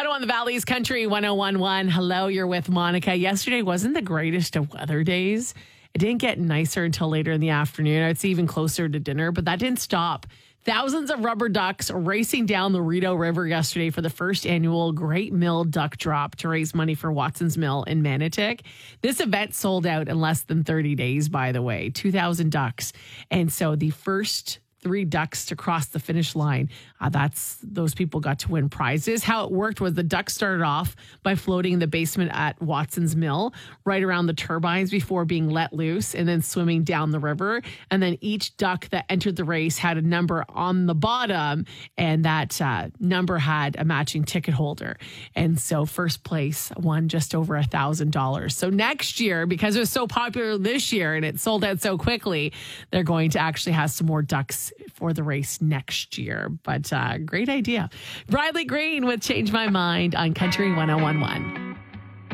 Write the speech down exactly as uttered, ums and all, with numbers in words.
Toronto on the Valley's Country one oh one point one. Hello, you're with Monica. Yesterday wasn't the greatest of weather days. It didn't get nicer until later in the afternoon. I'd say even closer to dinner, but that didn't stop. Thousands of rubber ducks racing down the Rideau River yesterday for the first annual Great Mill Duck Drop to raise money for Watson's Mill in Manotick. This event sold out in less than thirty days, by the way, two thousand ducks. And so the first three ducks to cross the finish line. Uh, that's those people got to win prizes. How it worked was the ducks started off by floating in the basement at Watson's Mill, right around the turbines before being let loose and then swimming down the river. And then each duck that entered the race had a number on the bottom, and that uh, number had a matching ticket holder. And so first place won just over a thousand dollars. So next year, because it was so popular this year and it sold out so quickly, they're going to actually have some more ducks for the race next year. But uh, great idea. Bradley Green with Change My Mind on Country one oh one point one.